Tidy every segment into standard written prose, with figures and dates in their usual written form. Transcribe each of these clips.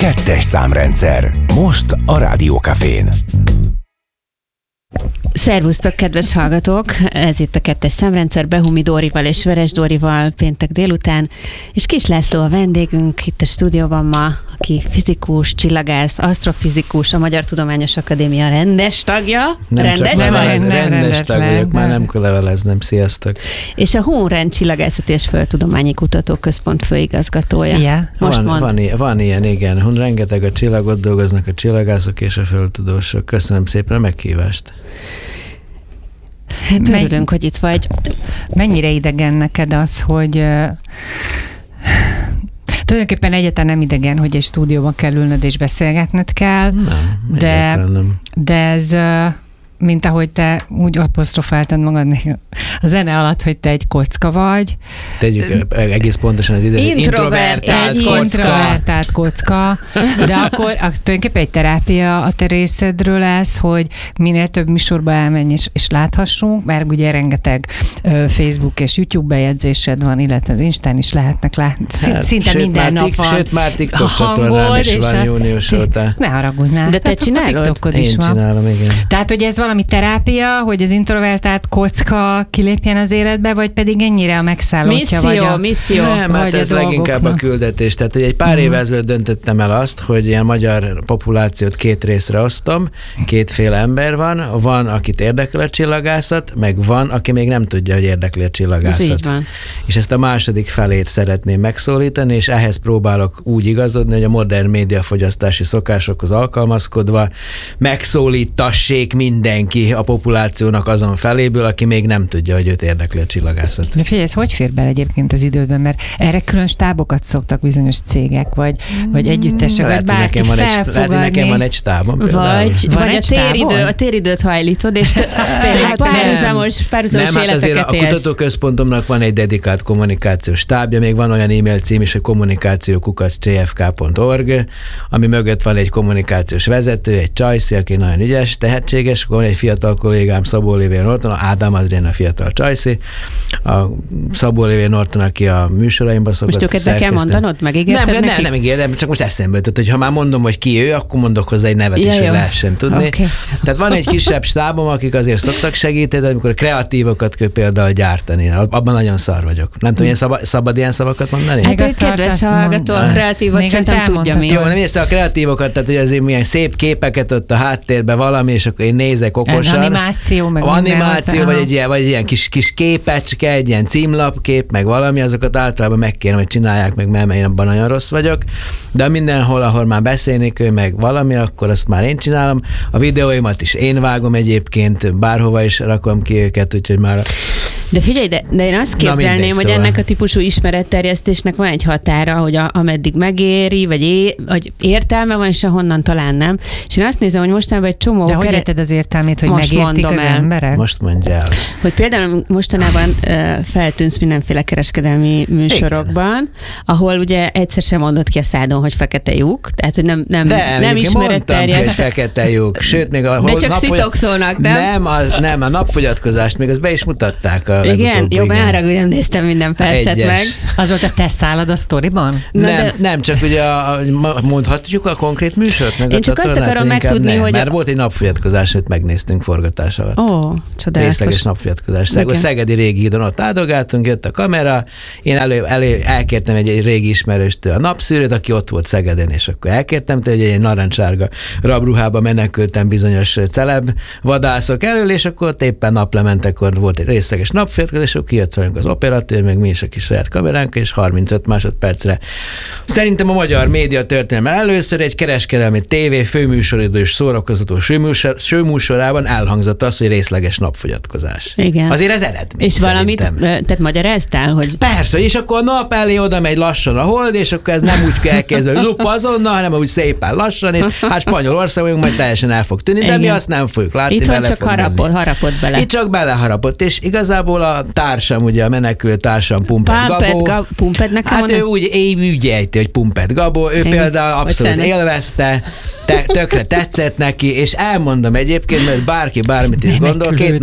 Kettes számrendszer. Most a Rádió Cafén. Szervusztok, kedves hallgatók! Ez itt a Kettes számrendszer, Behumi Dórival és Veres Dórival péntek délután, és Kis László a vendégünk itt a stúdióban ma, aki fizikus, csillagász, asztrofizikus, a Magyar Tudományos Akadémia rendes tagja. Rendes tag vagyok, már nem kell leveleznem. Sziasztok! És a Hohenrend Csillagászati és Földtudományi Kutatóközpont főigazgatója. Szia! Van ilyen, igen. Rengeteg a csillagot dolgoznak a csillagászok és a földtudósok. Köszönöm szépen a meghívást. Hát örülünk, hogy itt vagy. Mennyire idegen neked az, hogy tulajdonképpen egyáltalán nem idegen, hogy egy stúdióban kell ülnöd és beszélgetned kell. Nem. De ez, mint ahogy te úgy apostrofáltad magad a zene alatt, hogy te egy kocka vagy. Tegyük egész pontosan az idejét. Introvertált kocka. De akkor tulajdonképpen egy terápia a te részedről lesz, hogy minél több műsorba elmenj és láthassunk, mert ugye rengeteg Facebook és YouTube bejegyzésed van, illetve az Instán is lehetnek látni. Szinte minden nap van. Sőt, már TikTok csatornám is van június óta. Ne haragudnál. De te csinálod? Én csinálom, igen. Tehát, hogy ez valami terápia, hogy az introvertált kocka kilépjen az életbe, vagy pedig ennyire a megszállottja vagy Misszió. Nem, hát ez leginkább a küldetés. Tehát, hogy egy pár évvel ezelőtt döntöttem el azt, hogy ilyen magyar populációt két részre osztom, kétféle ember van, akit érdekel a csillagászat, meg van, aki még nem tudja, hogy érdekli a csillagászat. Ez így van. És ezt a második felét szeretném megszólítani, és ehhez próbálok úgy igazodni, hogy a modern médiafogyasztási szokásokhoz alkalmazkodva megszólítassék mindenki a populációnak azon feléből, aki még nem tudja, hogy őt érdekli a csillagászat. De figyelj, ez hogy fér bele egyébként az idődben, mert erre külön stábokat szoktak bizonyos cégek, vagy együttesek, lehet, vagy bárki hogy nekem van egy stábom például. Vagy a téridőt hajlítod, és párhuzamos életeket élsz. A kutatóközpontomnak van egy dedikált kommunikációs stábja, még van olyan e-mail cím is, hogy kommunikáció@cfk.org, ami mögött van egy kommunikációs vezető, egy csajszi, aki nagyon ügyes, tehetséges, akkor van egy fiatal kollégám, Szabó Lévé Norton, Ádám Adrien a fiatal csajszi, a Szabó Lévé Norton, aki a műsoraimban szokott szerkeszteni. Most kell mondanod? Megígérted neki? Nem ígérem, csak most eszembe jutott, hogy ha már mondom, hogy ki ő, akkor mondok hozzá egy nevet is, hogy lehessen tudni. Okay. Tehát van egy kisebb stábom, akik azért szoktak segíteni, de amikor kreatívokat kell például gyártani, abban nagyon szar vagyok. Nem tudom, szabad ilyen szavakat mondani? Hát egy kedves hallgató, a kreatívot szerintem tudja mi. Jó, nem érsz a kreatívokat, tehát hogy azért milyen szép képeket ott a háttérben valami, és akkor én nézek okosan. Animáció, vagy egy ilyen kis képecske, egy ilyen címlapkép, meg valami, azokat általában megkérem, hogy csinálják meg, mert én abban nagyon rossz vagyok. De mindenhol, ahol már beszélnék ő meg valami, akkor azt már én csinálom. A videóimat is én vágom egyébként, bárhova is rakom ki őket, úgyhogy már... De figyelj, de én azt képzelném, hogy ennek a típusú ismeretterjesztésnek van egy határa, hogy ameddig megéri, vagy értelme van, és ahonnan talán nem. És én azt nézem, hogy mostanában egy csomó... De hogy érted az értelmét, hogy megértik az emberek? Most mondja el. Hogy például mostanában feltűnsz mindenféle kereskedelmi műsorokban, ahol ugye egyszer sem mondod ki a szádon, hogy fekete lyuk, tehát hogy nem ismeretterjeszt. Hogy fekete lyuk. Sőt, még de csak szitokszónak, nem? Nem, a napfogyatkozást még azt be is mutatták. Igen? Jó, már nem néztem minden percet meg. Az volt a te szálad a sztoriban? Nem, csak ugye mondhatjuk a konkrét műsort? Meg én csak azt akarom megtudni, hogy... Mert volt egy napfogyatkozás, amit megnéztünk forgatás alatt. Ó, csodálatos. Részleges napfogyatkozás. A szegedi régi hídon ott áldogáltunk, jött a kamera, én elkértem egy régi ismerőstől a napszűrőt, aki ott volt Szegeden, és akkor elkértem tőle, hogy egy narancssárga rabruhába menekültem bizonyos celeb vadászok elől, és akkor ott éppen naplementekor volt egy részleges napfogyatkozás, és akkor kijött velünk az operatőr, meg mi is a kis saját kameránk, és 35 másodpercre. Szerintem a magyar média történelme először egy kereskedelmi tévé főműsoridő és szórakoztató sőműsorában elhangzott az, hogy részleges napfogyatkozás. Igen. Azért ez eredmény. És valamit, tehát magyaráztál, hogy... Persze, és akkor a nap elé oda megy lassan a hold, és akkor ez nem úgy kell elkezdeni, hogy azonnal, hanem úgy szépen lassan, és hát Spanyolországban majd teljesen el fog tűnni, de mi azt nem fogjuk látni. Itt csak harapott bele. Itt csak beleharapott, és igazából Gabótól a társam, ugye a menekült társam Pumpet Gabó. Pumpet nekem hát ő úgy ejti, hogy Pumpet Gabó, ő például abszolút élvezte, tökre tetszett neki, és elmondom egyébként, mert bárki bármit is gondol, 2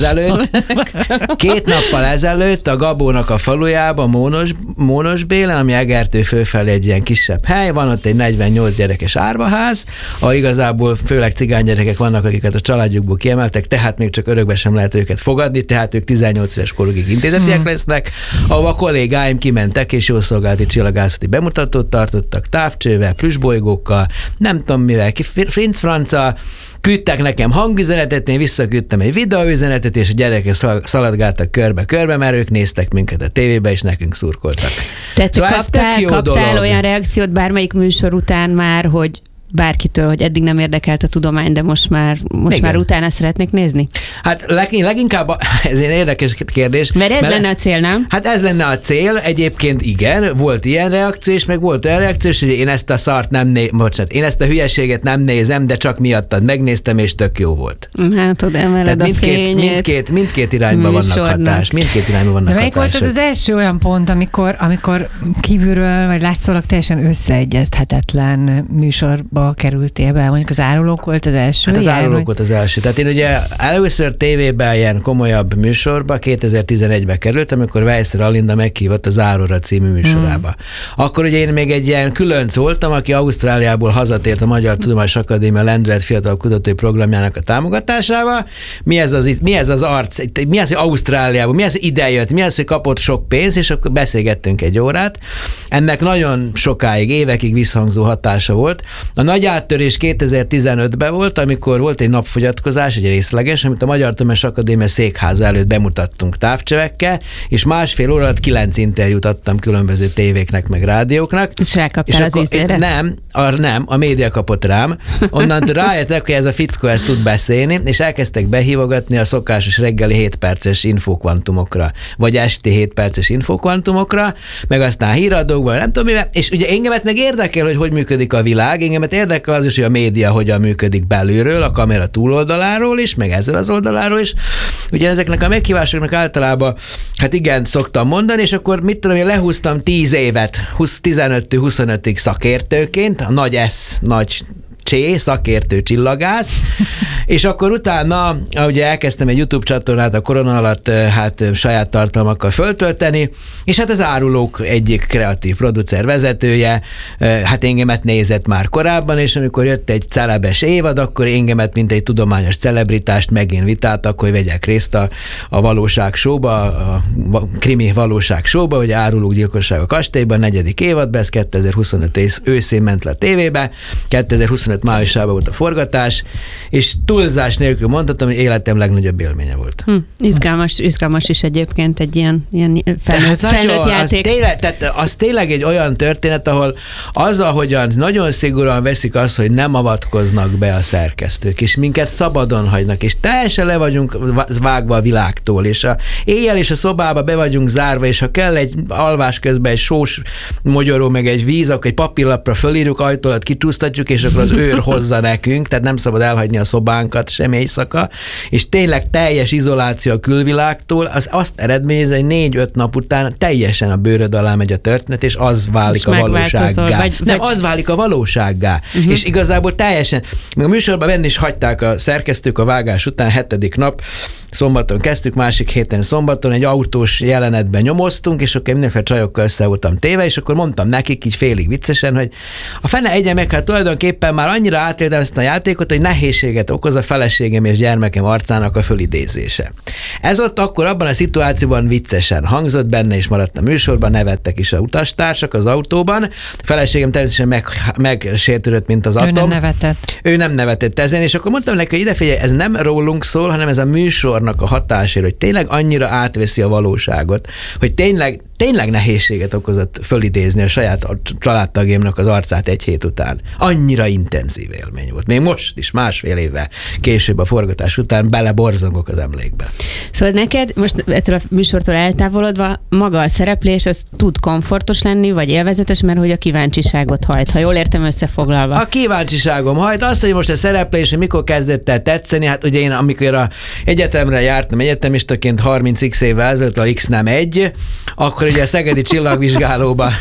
nappal ezelőtt a Gabónak a falujában, Mónosbélen, ami Egertő fölfelé egy ilyen kisebb hely, van ott egy 48 gyerekes árvaház, ahol igazából főleg cigány gyerekek vannak, akiket a családjukból kiemeltek, tehát még csak örökbe sem lehet őket fogadni, tehát ők 18 éves korukig intézetiek lesznek, ahol a kollégáim kimentek, és jószolgálati csillagászati bemutatót tartottak, távcsővel, plüssbolygókkal, nem tudom mivel, franca, küldtek nekem hangüzenetet, én visszaküldtem egy videóüzenetet, és a gyerekek szaladgáltak körbe-körbe, mert ők néztek minket a tévébe, és nekünk szurkoltak. Tehát szóval kaptál olyan reakciót bármelyik műsor után már, hogy bárkitől, hogy eddig nem érdekelt a tudomány, de most már utána szeretnék nézni? Hát leginkább, ez egy érdekes kérdés. Mert ez lenne a cél, nem? Hát ez lenne a cél, egyébként igen, volt ilyen reakció, és meg volt olyan reakció, hogy én ezt a szart én ezt a hülyeséget nem nézem, de csak miattad megnéztem, és tök jó volt. Hát tudod, emeled a fényét. Mindkét irányban vannak hatás. Mindkét irányban vannak hatások. De melyik volt az első olyan pont, amikor kívülről, vagy látszólag teljesen összeegyezthetetlen műsorba kerültél be? Mondjuk az Árulók volt az első? Hát az Árulók volt az első. Tehát én ugye először tévében ilyen komolyabb műsorba 2011-ben kerültem, amikor Weisser Alinda meghívott az Árora című műsorába. Akkor ugye én még egy ilyen különc voltam, aki Ausztráliából hazatért a Magyar Tudományos Akadémia Lendület Fiatal Kutatói Programjának a támogatásával. Mi ez az arc? Mi az, hogy Ausztráliából? Mi az, hogy idejött? Mi az, hogy kapott sok pénzt? És akkor beszélgettünk egy órát. Ennek nagyon sokáig, évekig visszhangzó hatása volt. A nagy áttörés 2015-ben volt, amikor volt egy napfogyatkozás, egy részleges, amit a Magyar Tudományos Akadémia székháza előtt bemutattunk távcsövekkel, és másfél óra alatt 9 interjút adtam különböző tévéknek, meg rádióknak. És elkaptál az ízére? Nem, a média kapott rám. Onnantól rájöttek, hogy ez a fickó ezt tud beszélni, és elkezdtek behívogatni a szokásos reggeli 7 perces infokvantumokra, vagy esti 7 perces infokvantumokra, meg aztán híradókban, nem tudom mivel, és ugye engemet meg érdekel, hogy működik a világ, engemet érdekel az is, hogy a média hogyan működik belülről, a kamera túloldaláról is, meg ezzel az oldaláról is. Ugye ezeknek a meghívásoknak általában, hát igen, szoktam mondani, és akkor mit tudom, én lehúztam 10 évet, 15-25-ig szakértőként, a nagy S, nagy szakértő csillagász, és akkor utána ugye elkezdtem egy YouTube csatornát a korona alatt hát saját tartalmakkal föltölteni, és hát az Árulók egyik kreatív producer vezetője, hát engemet nézett már korábban, és amikor jött egy celebes évad, akkor engemet, mint egy tudományos celebritást megint vitáltak, hogy vegyek részt a valóság showba, a krimi valóság showba, hogy Árulók gyilkosság a kastélyban, 4. évadban, ez 2025 őszén ment le a tévébe, 2025 májusában volt a forgatás, és túlzás nélkül mondhatom, hogy életem legnagyobb élménye volt. Izgalmas is egyébként egy ilyen felnőtt játék. Az tényleg egy olyan történet, ahol az, ahogyan nagyon szigorúan veszik azt, hogy nem avatkoznak be a szerkesztők, és minket szabadon hagynak, és teljesen le vagyunk vágva a világtól, és éjjel és a szobába be vagyunk zárva, és ha kell egy alvás közben egy sós mogyoró, meg egy víz, akkor egy papírlapra fölírjuk, ajtó alatt kicsúsztatjuk, és akkor az őr hozza nekünk, tehát nem szabad elhagyni a szobánkat sem éjszaka, és tényleg teljes izoláció a külvilágtól, az azt eredményez, hogy 4-5 nap után teljesen a bőröd alá megy a történet, és az válik a valósággá. Az válik a valósággá. És igazából teljesen, még a műsorban benn is hagyták a szerkesztők a vágás után, 7. nap, szombaton kezdtük, másik héten szombaton egy autós jelenetben nyomoztunk, és akkor mindenféle csajokkal össze voltam téve, és akkor mondtam nekik így félig viccesen, hogy a fene egye meg, hát tulajdonképpen már annyira átéltem ezt a játékot, hogy nehézséget okoz a feleségem és gyermekem arcának a fölidézése. Ez ott akkor abban a szituációban viccesen hangzott, benne is maradt a műsorban, nevettek is a utastársak az autóban. A feleségem természetesen megsértődött, mint az atom. Ő nem nevetett ezen, és akkor mondtam neki, hogy ide figyelj, ez nem rólunk szól, hanem ez a műsornak a hatásért, hogy tényleg annyira átveszi a valóságot, hogy tényleg tényleg nehézséget okozott fölidézni a saját családtagjaimnak az arcát egy hét után. Annyira intenzív élmény volt. Még most is, másfél évvel később a forgatás után beleborzongok az emlékbe. Szóval neked most ettől a műsortól eltávolodva maga a szereplés, az tud komfortos lenni, vagy élvezetes, mert hogy a kíváncsiságot hajt, ha jól értem összefoglalva. A kíváncsiságom hajt, azt, hogy most a szereplés, hogy mikor kezdett el tetszeni, hát ugye én amikor a egyetemre jártam egyetemistaként 30x évvel ezelőtt, a X nem egy, akkor ugye a Szegedi Csillagvizsgálóba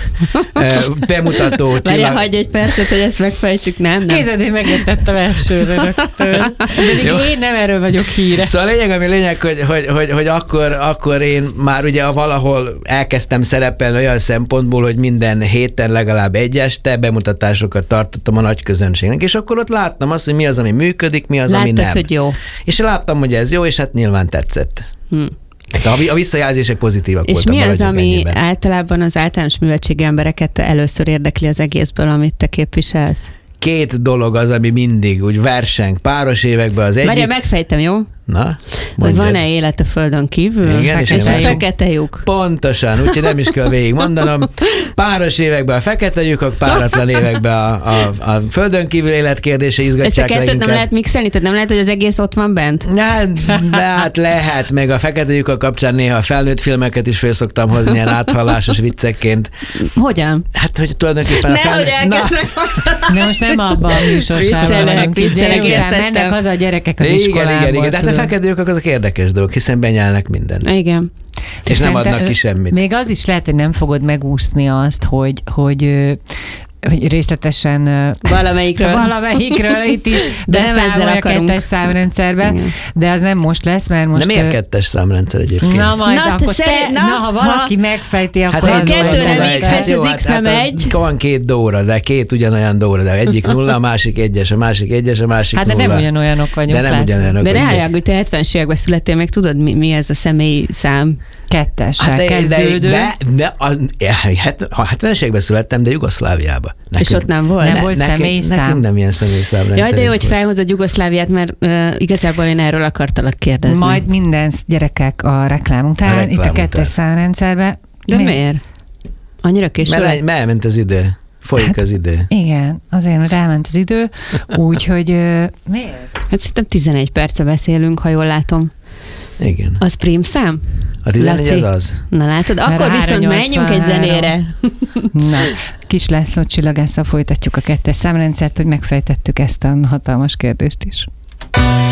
bemutató Várja, hagyj egy percet, hogy ezt megfejtsük, nem? Kézed, én megértettem elsőre rögtön. De én nem erről vagyok híres. Szóval a lényeg, hogy akkor én már ugye valahol elkezdtem szerepelni olyan szempontból, hogy minden héten legalább egy este bemutatásokat tartottam a nagy közönségnek, és akkor ott láttam azt, hogy mi az, ami működik, mi az, ami nem. Láttad, hogy jó. És láttam, hogy ez jó, és hát nyilván tetszett. De a visszajelzések pozitívak és voltak. És mi az, ami általában az általános műveltségű embereket először érdekli az egészből, amit te képviselsz? 2 dolog az, ami mindig úgy verseng páros években az egyik. Várja, megfejtem, jó? Na, hogy van-e élet a Földön kívül? Igen, és a fekete lyuk. Pontosan, úgyhogy nem is kell végig mondanom. Páros években a fekete lyukak, páratlan években a Földön kívül élet kérdése izgatják leginkább. Ezt a kettőt nem lehet mixelni? Tehát nem lehet, hogy az egész ott van bent? Hát lehet, meg a fekete lyukak kapcsán néha felnőtt filmeket is föl szoktam hozni ilyen áthallásos viccekként. Hogyan? Hát, hogy tulajdonképpen Nehogy elkezdek. De most nem abban a műsorsában vagyunk. Viccelek, mennek haza a gyerekek az iskolából. Igen, de hát a fekete lyukak azok érdekes dolgok, hiszen benyelnek mindent. Igen. És nem adnak ki semmit. Még az is lehet, hogy nem fogod megúszni azt, hogy részletesen valamelyikről itt is de nem ezzel akarunk. 2-es számrendszerbe, de az nem most lesz, mert most... Nem miért 2-es számrendszer egyébként? Na majd akkor ha valaki megfejti, akkor... Hát a 2 nem X, és az X nem 1. Van 2 dóra, de 2 ugyanolyan dóra, de egyik 0, a másik 1-es, a másik 1-es, a másik 0. Hát de nem ugyanolyanok vagyunk. De nem ugyanolyanok vagyunk. De ne haragudj, te 70-es években születtél, még tudod, mi ez a személyi szám? 2-essel kezdődő. De a 70-es években születtem, de Jugoszláviába. És ott nem volt? Nem volt személyszám? Nekünk nem ilyen személyszámrendszer. Jaj, de jó, hogy felhozod Jugoszláviát, mert igazából én erről akartalak kérdezni. Majd minden gyerekek a reklám után, itt a 2-es számrendszerben. De miért? Annyira késő? Mert elment az idő. Folyik az idő. Igen, azért, mert elment az idő, úgyhogy miért? Hát szerintem 11 perce beszélünk, ha jól látom. Igen. Az prímszám? A 11 az az. Na látod, akkor viszont menjünk egy zenére. Na, Kis László Csillagásszal folytatjuk a 2-es számrendszert, hogy megfejtettük ezt a hatalmas kérdést is.